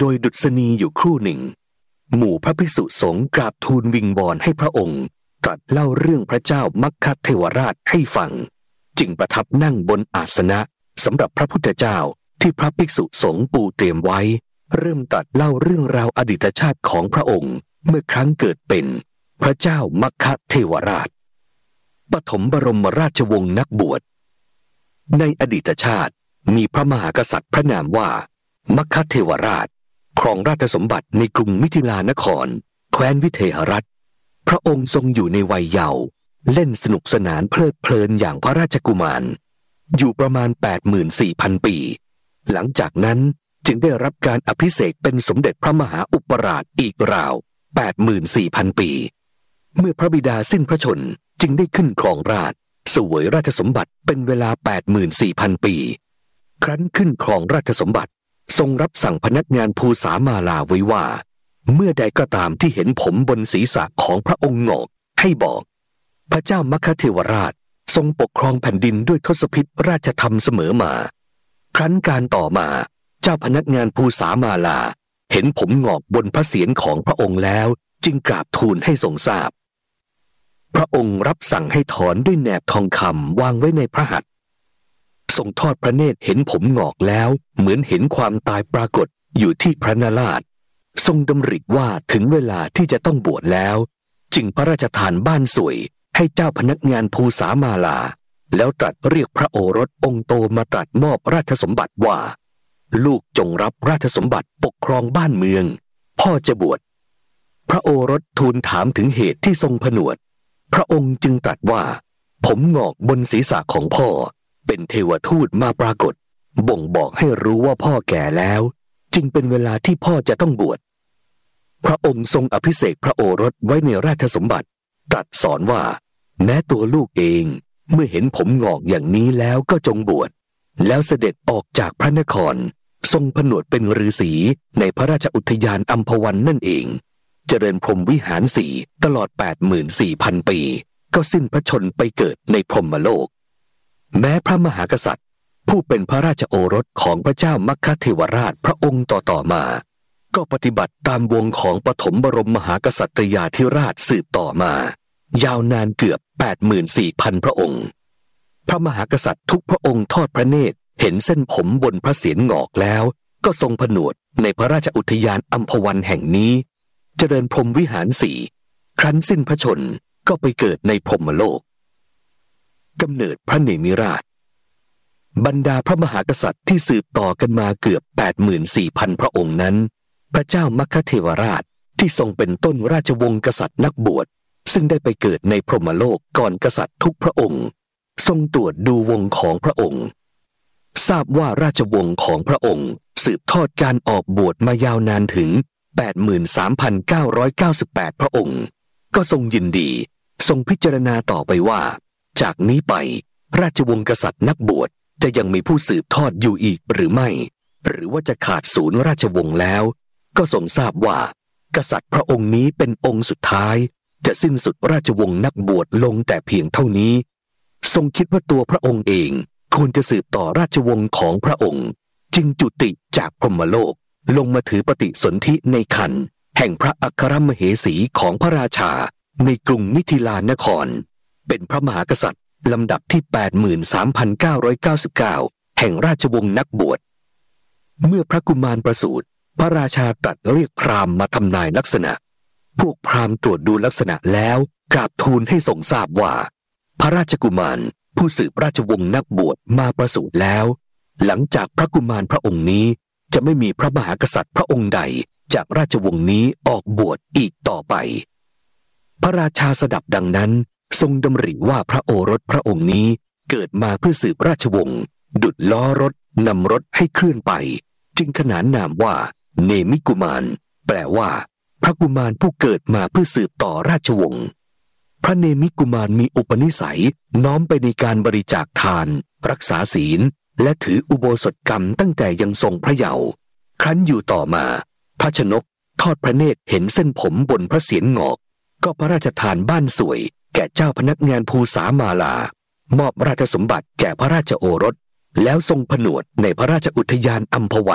โดยดุษณีอยู่ครู่หนึ่งหมู่พระภิกษุสงฆ์กราบทูลวิงวอนให้พระองค์ตรัสเล่าเรื่องพระเจ้ามัคคะเทวราชให้ฟังจึงประทับนั่งบนอาสนะสำหรับพระพุทธเจ้าที่พระภิกษุสงฆ์ปูเตรียมไว้เริ่มตรัสเล่าเรื่องราวอดีตชาติของพระองค์เมื่อครั้งเกิดเป็นพระเจ้ามัคคะเทวราชปฐมบรมราชวงศ์นักบวชในอดีตชาติมีพระมหากษัตริย์พระนามว่ามัคคะเทวราชครองราชสมบัติในกรุงมิถิลานครแคว้นวิเทหรัฐพระองค์ทรงอยู่ในวัยเยาว์เล่นสนุกสนานเพลิดเพลินอย่างพระราชกุมารอยู่ประมาณ 84,000 ปีหลังจากนั้นจึงได้รับการอภิเษกเป็นสมเด็จพระมหาอุปราชอีกราว 84,000 ปีเมื่อพระบิดาสิ้นพระชนม์จึงได้ขึ้นครองราชย์เสวยราชสมบัติเป็นเวลา 84,000 ปีครั้นขึ้นครองราชสมบัติทรงรับสั่งพนักงานภูษามาลาไว้ว่าเมื่อใดก็ตามที่เห็นผมบนศีรษะของพระองค์งอกให้บอกพระเจ้ามัคคะเทวราชทรงปกครองแผ่นดินด้วยทศพิธราชธรรมเสมอมาครั้นการต่อมาเจ้าพนักงานภูษามาลาเห็นผมงอกบนพระเศียรของพระองค์แล้วจึงกราบทูลให้ทรงทราบพระองค์รับสั่งให้ถอนด้วยแหนบทองคำวางไว้ในพระหัตถ์ทรงทอดพระเนตรเห็นผมงอกแล้วเหมือนเห็นความตายปรากฏอยู่ที่พระนราชทรงดำริว่าถึงเวลาที่จะต้องบวชแล้วจึงพระราชทานบ้านสวยให้เจ้าพนักงานภูษามาลาแล้วตรัสเรียกพระโอรสองค์โตมาตรัสมอบราชสมบัติว่าลูกจงรับราชสมบัติปกครองบ้านเมืองพ่อจะบวชพระโอรสทูลถามถึงเหตุที่ทรงผนวดพระองค์จึงตรัสว่าผมงอกบนศีรษะของพ่อเป็นเทวทูตมาปรากฏบ่งบอกให้รู้ว่าพ่อแก่แล้วจึงเป็นเวลาที่พ่อจะต้องบวชพระองค์ทรงอภิเษกพระโอรสไว้ในราชสมบัติตรัสสอนว่าแม้ตัวลูกเองเมื่อเห็นผมงอกอย่างนี้แล้วก็จงบวชแล้วเสด็จออกจากพระนครทรงผนวดเป็นฤาษีในพระราชอุทยานอัมพวันนั่นเองเจริญพรหมวิหารสี่ตลอด 84,000 ปีก็สิ้นพระชนม์ไปเกิดในพรหมโลกแม้พระมหากษัตริย์ผู้เป็นพระราชโอรสของพระเจ้ามัคคะเทวราชพระองค์ต่อมาก็ปฏิบัติตามวงของปฐมบรมมหากษัตริยาธิราชสืบต่อมายาวนานเกือบ 84,000 พระองค์พระมหากษัตริย์ทุกพระองค์ทอดพระเนตรเห็นเส้นผมบนพระเศียรงอกแล้วก็ทรงผนวดในพระราชอุทยานอัมพวันแห่งนี้เจริญพรหมวิหารสี่ครั้นสิ้นพระชนม์ก็ไปเกิดในพรหมโลกกำเนิดพระเนมิราชบรรดาพระมหากษัตริย์ที่สืบต่อกันมาเกือบ 84,000 พระองค์นั้นพระเจ้ามัคคะเทวราชที่ทรงเป็นต้นราชวงศ์กษัตริย์นักบวชซึ่งได้ไปเกิดในพรหมโลกก่อนกษัตริย์ทุกพระองค์ทรงตรวจดูวงของพระองค์ทราบว่าราชวงศ์ของพระองค์สืบทอดการออกบวชมายาวนานถึง 83,998 พระองค์ก็ทรงยินดีทรงพิจารณาต่อไปว่าจากนี้ไปราชวงศ์กษัตริย์นักบวชจะยังมีผู้สืบทอดอยู่อีกหรือไม่หรือว่าจะขาดศูนย์ราชวงศ์แล้วก็ทรงทราบว่ากษัตริย์พระองค์นี้เป็นองค์สุดท้ายจะสิ้นสุดราชวงศ์นักบวชลงแต่เพียงเท่านี้ทรงคิดว่าตัวพระองค์เองควรจะสืบต่อราชวงศ์ของพระองค์จึงจุติจากพรหมโลกลงมาถือปฏิสนธิในคันแห่งพระอัครมเหสีของพระราชาในกรุงมิถิลานครเป็นพระมหากษัตริย์ลำดับที่ 83,999 แห่งราชวงศ์นักบวชเมื่อพระกุมารประสูติพระราชาตรัสเรียกพราหมณ์มาทำนายลักษณะพวกพราหมณ์ตรวจดูลักษณะแล้วกราบทูลให้ทรงทราบว่าพระราชกุมารผู้สืบราชวงศ์นักบวชมาประสูติแล้วหลังจากพระกุมารพระองค์นี้จะไม่มีพระมหากษัตริย์พระองค์ใดจากราชวงศ์นี้ออกบวชอีกต่อไปพระราชาสดับดังนั้นทรงดำริว่าพระโอรสพระองค์นี้เกิดมาเพื่อสืบราชวงศ์ดุจล้อรถนำรถให้เคลื่อนไปจึงขนานนามว่าเนมิกุมารแปลว่าพระกุมารผู้เกิดมาเพื่อสืบต่อราชวงศ์พระเนมิกุมารมีอุปนิสัยน้อมไปในการบริจาคทานรักษาศีลและถืออุโบสถกรรมตั้งแต่ยังทรงพระเยาว์ครั้นอยู่ต่อมาพระชนกทอดพระเนตรเห็นเส้นผมบนพระเศียรงอกก็พระราชทานบ้านสวยแก่เจ้าพนักงานภูษามาลามอบราชสมบัติแก่พระราชโอรสแล้วทรงผนวดในพระราชอุทยานอัมพวัน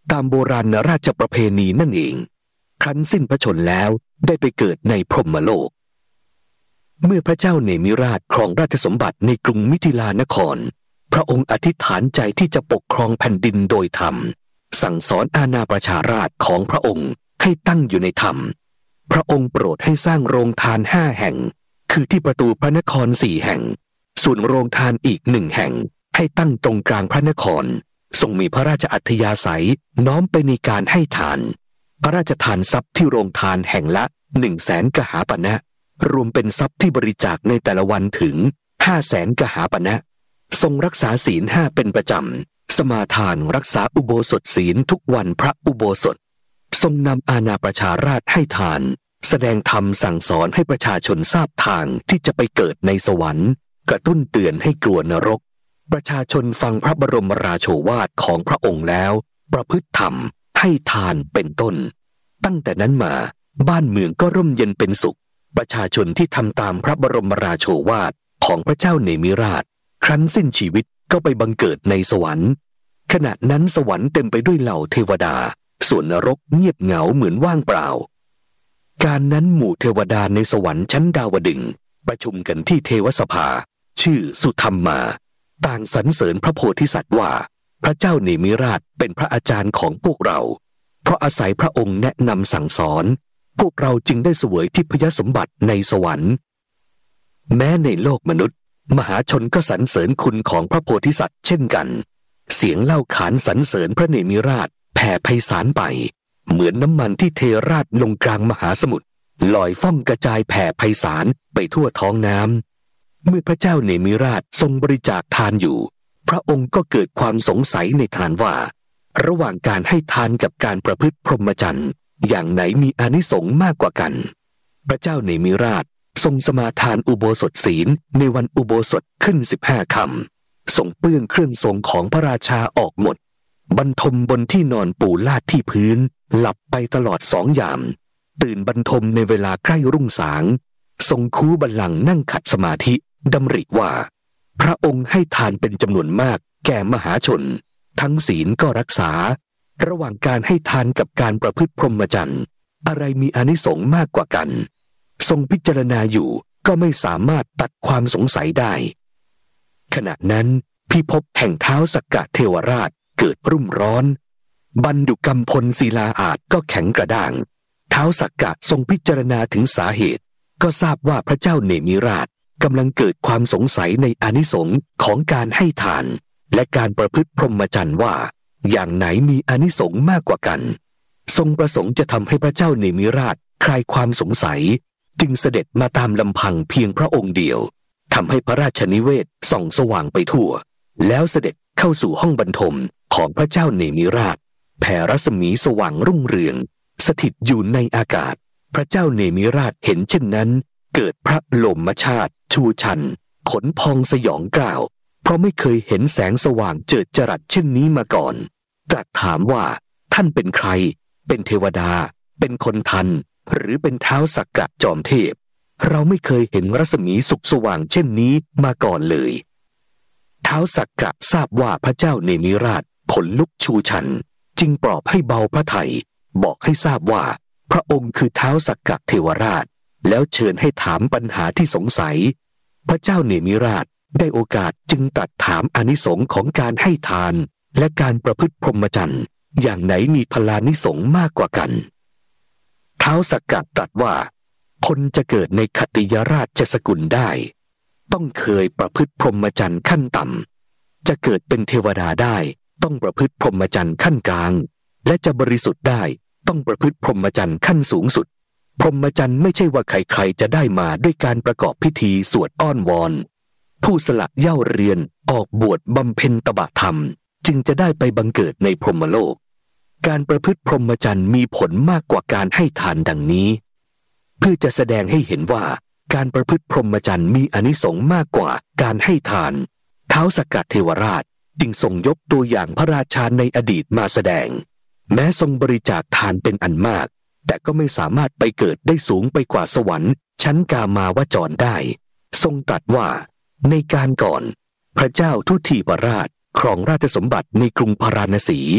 ตามโบราณราชประเพณีนั่นเองครั้นสิ้นพระชนม์แล้วได้ไปเกิดในพรหมโลกเมื่อพระเจ้าเนมิราชครองราชสมบัติในกรุงมิถิลานครพระองค์อธิษฐานใจที่จะปกครองแผ่นดินโดยธรรมสั่งสอนอาณาประชาราษฎร์ของพระองค์ให้ตั้งอยู่ในธรรมพระองค์โปรดให้สร้างโรงทาน5 แห่งคือที่ประตูพระนคร4 แห่งส่วนโรงทานอีก1 แห่งให้ตั้งตรงกลางพระนครทรงมีพระราชอัธยาศัยน้อมไปในการให้ทานพระราชทานทรัพย์ที่โรงทานแห่งละ100,000 กหาปณะรวมเป็นทรัพย์ที่บริจาคในแต่ละวันถึง500,000 กหาปณะทรงรักษาศีล5เป็นประจำสมาทานรักษาอุโบสถศีลทุกวันพระอุโบสถทรงนำอาณาประชาราษฎร์ให้ทานแสดงธรรมสั่งสอนให้ประชาชนทราบทางที่จะไปเกิดในสวรรค์กระตุ้นเตือนให้กลัวนรกประชาชนฟังพระบรมราโชวาทของพระองค์แล้วประพฤติธรรมให้ทานเป็นต้นตั้งแต่นั้นมาบ้านเมืองก็ร่มเย็นเป็นสุขประชาชนที่ทำตามพระบรมราโชวาทของพระเจ้าเนมิราชครั้นสิ้นชีวิตก็ไปบังเกิดในสวรรค์ขณะนั้นสวรรค์เต็มไปด้วยเหล่าเทวดาส่วนนรกเงียบเหงาเหมือนว่างเปล่าการนั้นหมู่เทวดาในสวรรค์ชั้นดาวดึงส์ประชุมกันที่เทวสภาชื่อสุธรรมาต่างสรรเสริญพระโพธิสัตว์ว่าพระเจ้าเนมิราชเป็นพระอาจารย์ของพวกเราเพราะอาศัยพระองค์แนะนำสั่งสอนพวกเราจึงได้เสวยทิพยสมบัติในสวรรค์แม้ในโลกมนุษย์มหาชนก็สรรเสริญคุณของพระโพธิสัตว์เช่นกันเสียงเล่าขานสรรเสริญพระเนมิราชแผ่ไพศาลไปเหมือนน้ำมันที่เทราดลงกลางมหาสมุทรลอยฟ่องกระจายแผ่ไพศาลไปทั่วท้องน้ำเมื่อพระเจ้าเนมิราชทรงบริจาคทานอยู่พระองค์ก็เกิดความสงสัยในทานว่าระหว่างการให้ทานกับการประพฤติพรหมจรรย์อย่างไหนมีอานิสงส์มากกว่ากันพระเจ้าเนมิราชทรงสมาทานอุโบสถศีลในวันอุโบสถขึ้น15 ค่ำทรงเปื้องเครื่องทรงของพระราชาออกหมดบรรทมบนที่นอนปูลาดที่พื้นหลับไปตลอด2 ยามตื่นบรรทมในเวลาใกล้รุ่งสางทรงคูบัลลังก์นั่งขัดสมาธิดำริว่าพระองค์ให้ทานเป็นจำนวนมากแก่มหาชนทั้งศีลก็รักษาระหว่างการให้ทานกับการประพฤติพรหมจรรย์อะไรมีอานิสงส์มากกว่ากันทรงพิจารณาอยู่ก็ไม่สามารถตัดความสงสัยได้ขณะนั้นพิภพแห่งท้าวสักกะเทวราชเกิดรุ่มร้อนบรรดุกัมพลศิลาอาจก็แข็งกระด้างท้าวสักกะทรงพิจารณาถึงสาเหตุก็ทราบว่าพระเจ้าเนมิราชกำลังเกิดความสงสัยในอานิสงส์ของการให้ทานและการประพฤติพรหมจรรย์ว่าอย่างไหนมีอานิสงส์มากกว่ากันทรงประสงค์จะทำให้พระเจ้าเนมิราชคลายความสงสัยจึงเสด็จมาตามลำพังเพียงพระองค์เดียวทำให้พระราชนิเวศส่องสว่างไปทั่วแล้วเสด็จเข้าสู่ห้องบรรทมของพระเจ้าเนมิราชแผ่รัศมีสว่างรุ่งเรืองสถิตอยู่ในอากาศพระเจ้าเนมิราชเห็นเช่นนั้นเกิดพระโลมชาติชูชันขนพองสยองกล้าวเพราะไม่เคยเห็นแสงสว่างเจิดจรัสเช่นนี้มาก่อนตรัสถามว่าท่านเป็นใครเป็นเทวดาเป็นคนทันหรือเป็นท้าวสักกะจอมเทพเราไม่เคยเห็นรัศมีสุขสว่างเช่นนี้มาก่อนเลยท้าวสักกะทราบว่าพระเจ้าเนมิราชขนลุกชูชันจึงปลอบให้เบาพระทัยบอกให้ทราบว่าพระองค์คือท้าวสักกะเทวราชแล้วเชิญให้ถามปัญหาที่สงสัยพระเจ้าเนมิราชได้โอกาสจึงตรัสถามอานิสงส์ของการให้ทานและการประพฤติพรหมจรรย์อย่างไหนมีพลานิสงส์มากกว่ากันท้าวสักกะตรัสว่าคนจะเกิดในขัตติยราชสกุลได้ต้องเคยประพฤติพรหมจรรย์ขั้นต่ำจะเกิดเป็นเทวดาได้ต้องประพฤติพรหมจรรย์ขั้นกลางและจะบริสุทธิ์ได้ต้องประพฤติพรหมจรรย์ขั้นสูงสุดพรหมจรรย์ไม่ใช่ว่าใครๆจะได้มาด้วยการประกอบพิธีสวดอ้อนวอนผู้สละเหย้าเรียนออกบวชบำเพ็ญตบะธรรมจึงจะได้ไปบังเกิดในพรหมโลกการประพฤติพรหมจรรย์มีผลมากกว่าการให้ทานดังนี้เพื่อจะแสดงให้เห็นว่าการประพฤติพรหมจรรย์มีอานิสงส์มากกว่าการให้ทานท้าวสักกะเทวราชจึงทรงยกตัวอย่างพระราชาในอดีตมาแสดงแม้ทรงบริจาคทานเป็นอันมากแต่ก็ไม่สามารถไปเกิดได้สูงไปกว่าสวรรค์ชั้นกามาวจรได้ทรงตรัสว่าในการก่อนพระเจ้าทุทีปราชครองราชสมบัติในกรุงพาราณสี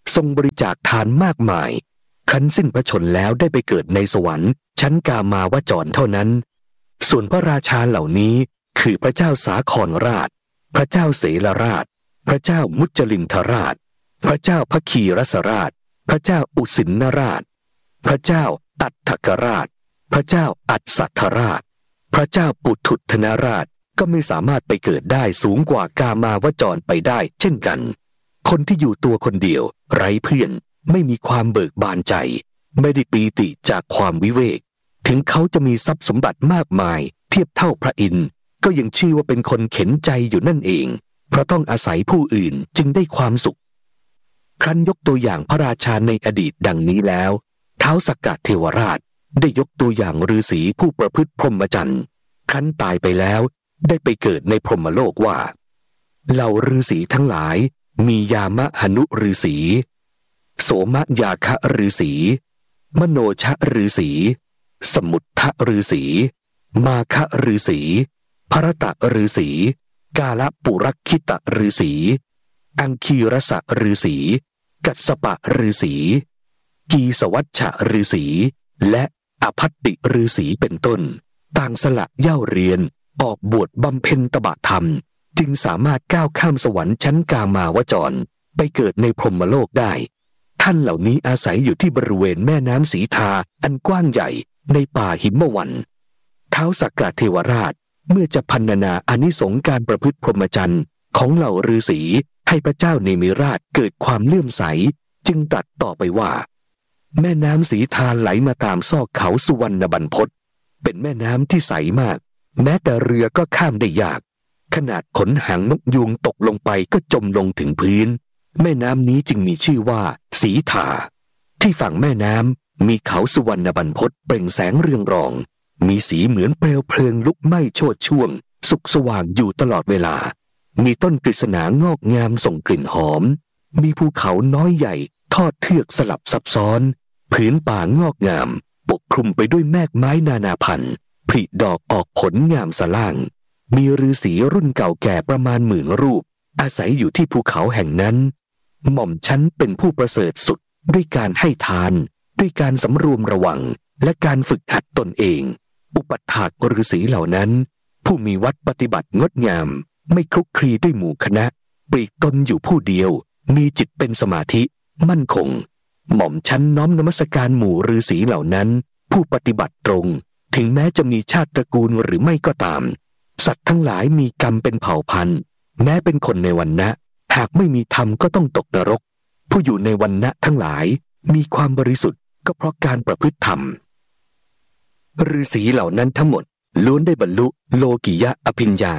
ทรงบริจาคทานมากมายครั้นสิ้นพระชนแล้วได้ไปเกิดในสวรรค์ชั้นกามาวจรเท่านั้นส่วนพระราชาเหล่านี้คือพระเจ้าสาครราชพระเจ้าเสลราชพระเจ้ามุจลินทราชพระเจ้าพคีรสราชพระเจ้าอุสินนราชพระเจ้าอัฏฐกราชพระเจ้าอัฏสัทธราชพระเจ้าปุถุทนราชก็ไม่สามารถไปเกิดได้สูงกว่ากามาวจรไปได้เช่นกันคนที่อยู่ตัวคนเดียวไร้เพื่อนไม่มีความเบิกบานใจไม่ได้ปีติจากความวิเวกถึงเขาจะมีทรัพย์สมบัติมากมายเทียบเท่าพระอินทร์ก็ยังชื่อว่าเป็นคนเข็นใจอยู่นั่นเองเพราะต้องอาศัยผู้อื่นจึงได้ความสุขครั้นยกตัวอย่างพระราชาในอดีตดังนี้แล้วท้าวสักกะเทวราชได้ยกตัวอย่างฤาษีผู้ประพฤติพรหมจรรย์ครั้นตายไปแล้วได้ไปเกิดในพรหมโลกว่าเหล่าฤาษีทั้งหลายมียามะหนุฤาษีโสมยาคะฤาษีมโนชะฤาษีสมุทธฤาษีมาคะฤาษีภรตะฤาษีกาลปุรักขิตฤาษีอังคีรสะฤาษีกัสสปะฤาษีกีสวัชชะฤาษีและอภัตติฤาษีเป็นต้นต่างสละเหย้าเรียนออกบวชบำเพ็ญตบะธรรมจึงสามารถก้าวข้ามสวรรค์ชั้นกามาวจรไปเกิดในพรหมโลกได้ท่านเหล่านี้อาศัยอยู่ที่บริเวณแม่น้ำสีทาอันกว้างใหญ่ในป่าหิมวันท้าวสักกะเทวราชเมื่อจะพรรณนาอานิสงส์การประพฤติพรหมจรรย์ของเหล่าฤาษีให้พระเจ้าเนมิราชเกิดความเลื่อมใสจึงตรัสต่อไปว่าแม่น้ำสีทาไหลมาตามซอกเขาสุวรรณบรรพตเป็นแม่น้ำที่ใสมากแม้แต่เรือก็ข้ามได้ยากขนาดขนหางนกยูงตกลงไปก็จมลงถึงพื้นแม่น้ำนี้จึงมีชื่อว่าสีทาที่ฝั่งแม่น้ำมีเขาสุวรรณบรรพตเปล่งแสงเรืองรองมีสีเหมือนเปลวเพลิงลุกไหม้โชติช่วงสุกสว่างอยู่ตลอดเวลามีต้นกฤษณางอกงามส่งกลิ่นหอมมีภูเขาน้อยใหญ่ทอดเทือกสลับซับซ้อนผืนป่างอกงามปกคลุมไปด้วยแมกไม้นานาพันธุ์ผลิดอกออกผลงามสะล่างมีฤาษีรุ่นเก่าแก่ประมาณ10,000 รูปอาศัยอยู่ที่ภูเขาแห่งนั้นหม่อมชั้นเป็นผู้ประเสริฐสุดด้วยการให้ทานด้วยการสำรวมระวังและการฝึกหัดตนเองอุปถากฤาษีเหล่านั้นผู้มีวัดปฏิบัติงดงามไม่คลุกคลีด้วยหมู่คณะปลีกตนอยู่ผู้เดียวมีจิตเป็นสมาธิมั่นคงหม่อมชั้นน้อมนมัสการหมู่ฤาษีเหล่านั้นผู้ปฏิบัติตรงถึงแม้จะมีชาติตระกูลหรือไม่ก็ตามสัตว์ทั้งหลายมีกรรมเป็นเผ่าพันธุ์แม้เป็นคนในวรรณะหากไม่มีธรรมก็ต้องตกนรกผู้อยู่ในวรรณะทั้งหลายมีความบริสุทธิ์ก็เพราะการประพฤติธรรมฤาษีเหล่านั้นทั้งหมดล้วนได้บรรลุโลกิยะอภิญญา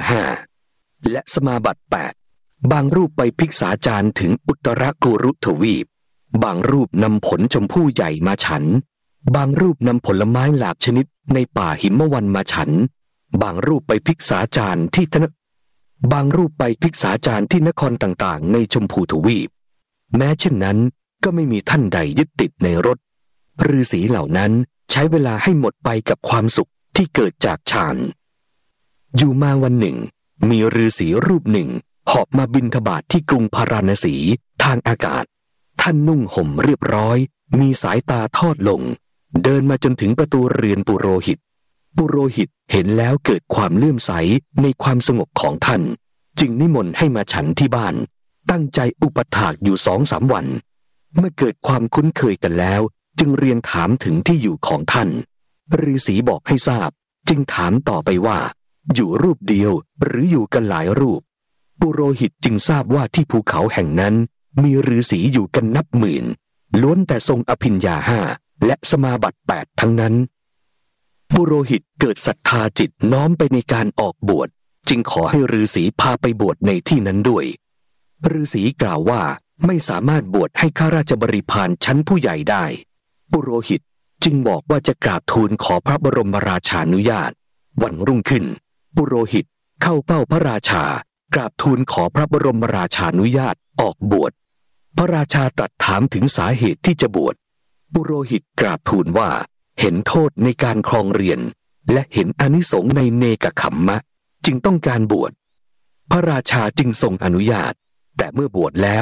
5และสมาบัติ8บางรูปไปภิกษาจารย์ถึงอุตรกุรุทวีปบางรูปนำผลชมพู่ใหญ่มาฉันบางรูปนำผลไม้หลากชนิดในป่าหิมวันมาฉันบางรูปไปภิกษาจารย์ที่บางรูปไปภิกษาจารย์ที่นครต่างๆในชมพูทวีปแม้เช่นนั้นก็ไม่มีท่านใดยึดติดในรสฤาษีเหล่านั้นใช้เวลาให้หมดไปกับความสุขที่เกิดจากฌานอยู่มาวันหนึ่งมีฤาษีรูปหนึ่งหอบมาบิณฑบาตที่กรุงพาราณสีทางอากาศท่านนุ่งห่มเรียบร้อยมีสายตาทอดลงเดินมาจนถึงประตูเรือนปุโรหิตเห็นแล้วเกิดความเลื่อมใสในความสงบของท่านจึงนิมนต์ให้มาฉันที่บ้านตั้งใจอุปถากอยู่ 2-3 วันเมื่อเกิดความคุ้นเคยกันแล้วจึงเรียนถามถึงที่อยู่ของท่านฤาษีบอกให้ทราบจึงถามต่อไปว่าอยู่รูปเดียวหรืออยู่กันหลายรูปปุโรหิตจึงทราบว่าที่ภูเขาแห่งนั้นมีฤาษีอยู่กันนับหมื่นล้วนแต่ทรงอภิญญา5และสมาบัติ8ทั้งนั้นปุโรหิตเกิดศรัทธาจิตน้อมไปในการออกบวชจึงขอให้ฤาษีพาไปบวชในที่นั้นด้วยฤาษีกล่าวว่าไม่สามารถบวชให้ข้าราชบริพารชั้นผู้ใหญ่ได้ปุโรหิตจึงบอกว่าจะกราบทูลขอพระบรมราชานุญาตวันรุ่งขึ้นปุโรหิตเข้าเฝ้าพระราชากราบทูลขอพระบรมราชานุญาตออกบวชพระราชาตรัสถามถึงสาเหตุที่จะบวชปุโรหิตกราบทูลว่าเห็นโทษในการครองเรือนและเห็นอานิสงส์ในเนกขัมมะจึงต้องการบวชพระราชาจึงทรงอนุญาตแต่เมื่อบวชแล้ว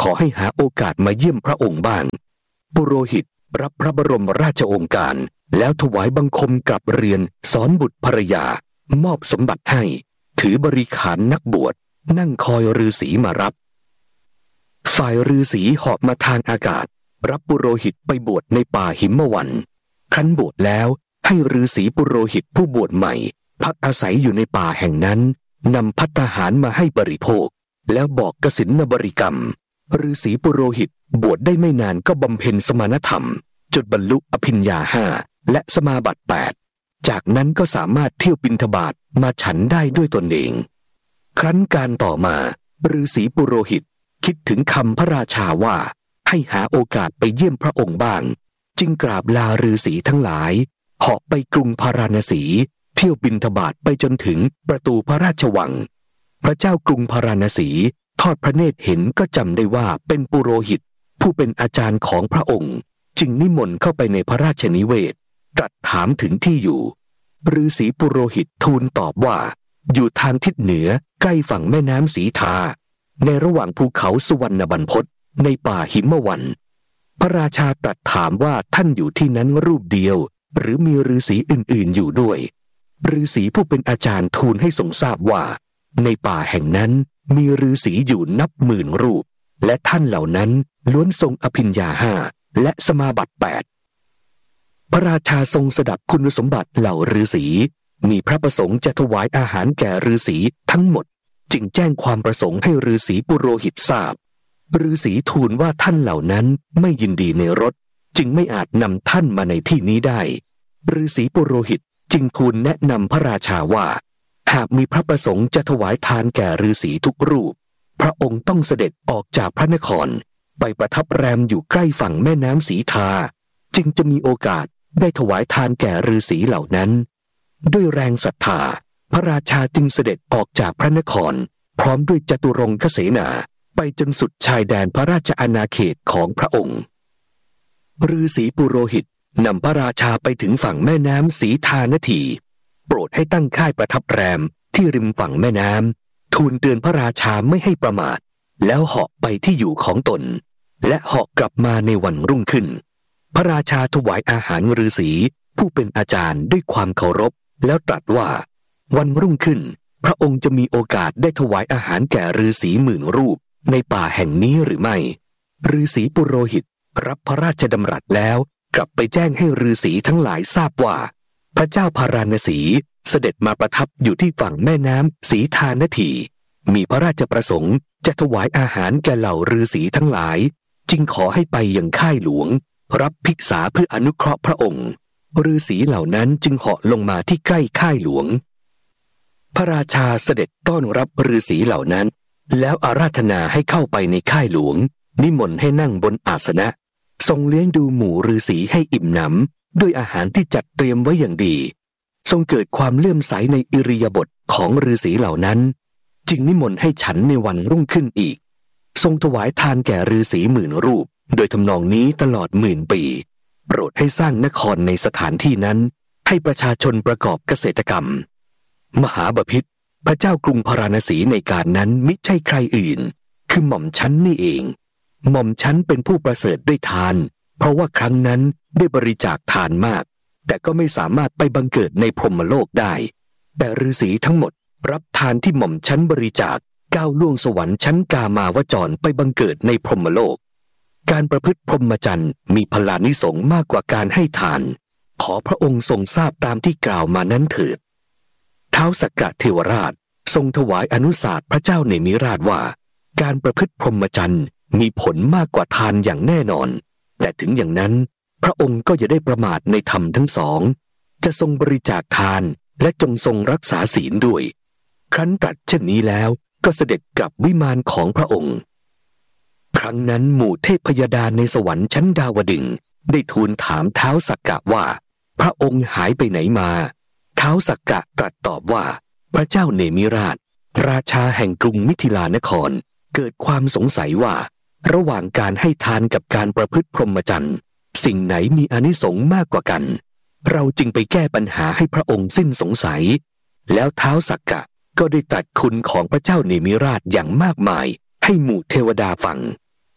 ขอให้หาโอกาสมาเยี่ยมพระองค์บ้างปุโรหิตรับพระบรมราชโองการแล้วถวายบังคมกลับเรียนสอนบุตรภรรยามอบสมบัติให้ถือบริขารนักบวชนั่งคอยฤาษีมารับฝ่ายฤาษีเหาะมาทางอากาศรับปุโรหิตไปบวชในป่าหิมวันครั้นบวชแล้วให้ฤาษีปุโรหิตผู้บวชใหม่พักอาศัยอยู่ในป่าแห่งนั้นนำภัตตาหารมาให้บริโภคแล้วบอกกสิณบริกรรมฤาษีปุโรหิตบวชได้ไม่นานก็บำเพ็ญสมณธรรมจนบรรลุอภิญญา5และสมาบัติ8จากนั้นก็สามารถเที่ยวบิณฑบาตมาฉันได้ด้วยตนเองครั้นการต่อมาฤาษีปุโรหิตคิดถึงคำพระราชาว่าให้หาโอกาสไปเยี่ยมพระองค์บ้างจึงกราบลาฤาษีทั้งหลายเหาะไปกรุงพาราณสีเที่ยวบิณฑบาตไปจนถึงประตูพระราชวังพระเจ้ากรุงพาราณสีทอดพระเนตรเห็นก็จำได้ว่าเป็นปุโรหิตผู้เป็นอาจารย์ของพระองค์จึงนิมนต์เข้าไปในพระราชนิเวศตรัสถามถึงที่อยู่ฤาษีปุโรหิตทูลตอบว่าอยู่ทางทิศเหนือใกล้ฝั่งแม่น้ำสีทาในระหว่างภูเขาสุวรรณบรรพตในป่าหิมวันพระราชาตรัสถามว่าท่านอยู่ที่นั้นรูปเดียวหรือมีฤาษีอื่นๆอยู่ด้วยฤาษีผู้เป็นอาจารย์ทูลให้ทรงทราบว่าในป่าแห่งนั้นมีฤาษีอยู่นับหมื่นรูปและท่านเหล่านั้นล้วนทรงอภิญญา5และสมาบัติ8พระราชาทรงสดับคุณสมบัติเหล่าฤาษีมีพระประสงค์จะถวายอาหารแก่ฤาษีทั้งหมดจึงแจ้งความประสงค์ให้ฤาษีปุโรหิตทราบฤาษีทูลว่าท่านเหล่านั้นไม่ยินดีในรสจึงไม่อาจนำท่านมาในที่นี้ได้ฤาษีปุโรหิตจึงทูลแนะนำพระราชาว่าหากมีพระประสงค์จะถวายทานแก่ฤาษีทุกรูปพระองค์ต้องเสด็จออกจากพระนครไปประทับแรมอยู่ใกล้ฝั่งแม่น้ำสีทาจึงจะมีโอกาสได้ถวายทานแก่ฤาษีเหล่านั้นด้วยแรงศรัทธาพระราชาจึงเสด็จออกจากพระนครพร้อมด้วยจตุรงคเสนาไปจนสุดชายแดนพระราชอาณาเขตของพระองค์ฤาษีปุโรหิตนำพระราชาไปถึงฝั่งแม่น้ำสีทานาทีโปรดให้ตั้งค่ายประทับแรมที่ริมฝั่งแม่น้ำทูลเตือนพระราชาไม่ให้ประมาทแล้วเหาะไปที่อยู่ของตนและเหาะกลับมาในวันรุ่งขึ้นพระราชาถวายอาหารฤาษีผู้เป็นอาจารย์ด้วยความเคารพแล้วตรัสว่าวันรุ่งขึ้นพระองค์จะมีโอกาสได้ถวายอาหารแก่ฤาษีหมื่นรูปในป่าแห่งนี้หรือไม่ฤาษีปุโรหิตรับพระราชดำรัสแล้วกลับไปแจ้งให้ฤาษีทั้งหลายทราบว่าพระเจ้าพาราณสีเสด็จมาประทับอยู่ที่ฝั่งแม่น้ำสีทานาทีมีพระราชประสงค์จะถวายอาหารแก่เหล่าฤาษีทั้งหลายจึงขอให้ไปยังค่ายหลวงรับภิกษาเพื่ออนุเคราะห์พระองค์ฤาษีเหล่านั้นจึงเหาะลงมาที่ใกล้ค่ายหลวงพระราชาเสด็จต้อนรับฤาษีเหล่านั้นแล้วอาราธนาให้เข้าไปในค่ายหลวงนิมนต์ให้นั่งบนอาสนะทรงเลี้ยงดูหมู่ฤาษีให้อิ่มหนำด้วยอาหารที่จัดเตรียมไว้อย่างดีทรงเกิดความเลื่อมใสในอิริยาบถของฤาษีเหล่านั้นจึงนิมนต์ให้ฉันในวันรุ่งขึ้นอีกทรงถวายทานแก่ฤาษีหมื่นรูปโดยทำนองนี้ตลอดหมื่นปีโปรดให้สร้างนครในสถานที่นั้นให้ประชาชนประกอบเกษตรกรรมมหาบพิตรพระเจ้ากรุงพาราณสีในการนั้นมิใช่ใครอื่นคือหม่อมชั้นนี่เองหม่อมชั้นเป็นผู้ประเสริฐด้วยทานเพราะว่าครั้งนั้นได้บริจาคทานมากแต่ก็ไม่สามารถไปบังเกิดในพรหมโลกได้แต่ฤาษีทั้งหมดรับทานที่หม่อมชั้นบริจาคก้าวล่วงสวรรค์ชั้นกามาวจรไปบังเกิดในพรหมโลกการประพฤติพรหมจรรย์มีพลานิสงส์มากกว่าการให้ทานขอพระองค์ทรงทราบตามที่กล่าวมานั้นเถิดท้าวสักกะเทวราชทรงถวายอนุสาสพระเจ้าเนมิราชว่าการประพฤติพรหมจรรย์มีผลมากกว่าทานอย่างแน่นอนแต่ถึงอย่างนั้นพระองค์ก็อย่าได้ประมาทในธรรมทั้งสองจะทรงบริจาคทานและจงทรงรักษาศีลด้วยครั้นตรัสเช่นนี้แล้วก็เสด็จกลับวิมานของพระองค์ครั้งนั้นหมู่เทพยดาในสวรรค์ชั้นดาวดึงส์ได้ทูลถามท้าวสักกะว่าพระองค์หายไปไหนมาท้าวสักกะตรัสตอบว่าพระเจ้าเนมิราชราชาแห่งกรุงมิถิลานครเกิดความสงสัยว่าระหว่างการให้ทานกับการประพฤติพรหมจรรย์สิ่งไหนมีอานิสงส์มากกว่ากันเราจึงไปแก้ปัญหาให้พระองค์สิ้นสงสัยแล้วท้าวสักกะก็ได้ตรัสคุณของพระเจ้าเนมิราชอย่างมากมายให้หมู่เทวดาฟัง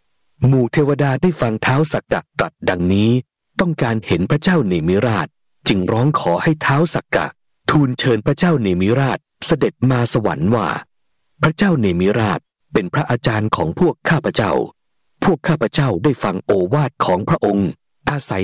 หมู่เทวดาได้ฟังท้าวสักกะตรัสดังนี้ต้องการเห็นพระเจ้าเนมิราชจึงร้องขอให้ท้าวสักกะทูลเชิญพระเจ้าเนมิราชเสด็จมาสวรรค์ว่าพระเจ้าเนมิราชเป็นพระอาจารย์ของพวกข้าพเจ้าได้ฟังโอวาทของพระองค์อาศัย